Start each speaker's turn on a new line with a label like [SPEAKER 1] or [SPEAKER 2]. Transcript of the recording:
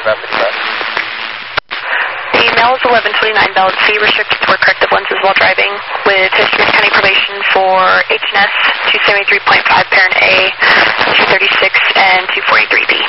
[SPEAKER 1] message back.
[SPEAKER 2] The male is 1129 valid C, restricted to wear corrective lenses while driving, with history of county probation for H&S 273.5 parent A, 236, and 243B.